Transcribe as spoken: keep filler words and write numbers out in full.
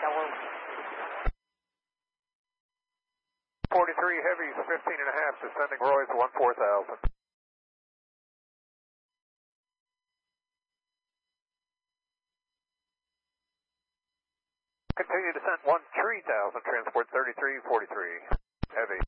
forty-three heavies, fifteen and a half, descending Roy's one four thousand. Continue descent one three thousand, transport thirty-three forty-three. Heavy.